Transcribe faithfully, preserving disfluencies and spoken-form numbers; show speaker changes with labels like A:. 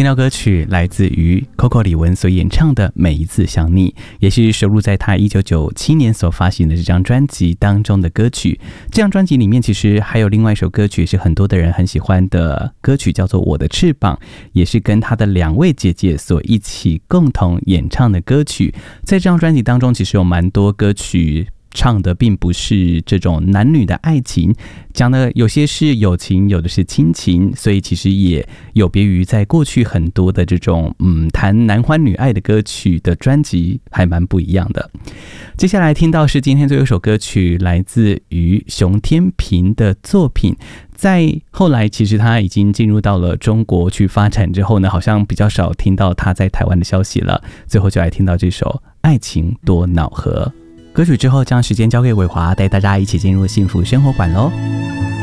A: 听到歌曲来自于 Coco 李玟所演唱的《每一次想你》，也是收录在她一九九七年所发行的这张专辑当中的歌曲。这张专辑里面其实还有另外一首歌曲是很多的人很喜欢的歌曲，叫做《我的翅膀》，也是跟她的两位姐姐所一起共同演唱的歌曲。在这张专辑当中其实有蛮多歌曲唱的并不是这种男女的爱情，讲的有些是友情，有的是亲情，所以其实也有别于在过去很多的这种嗯谈男欢女爱的歌曲的专辑，还蛮不一样的。接下来听到是今天最后一首歌曲，来自于熊天平的作品。在后来其实他已经进入到了中国去发展之后呢，好像比较少听到他在台湾的消息了。最后就来听到这首《爱情多恼河》歌曲之后，将时间交给伟华，带大家一起进入幸福生活馆咯。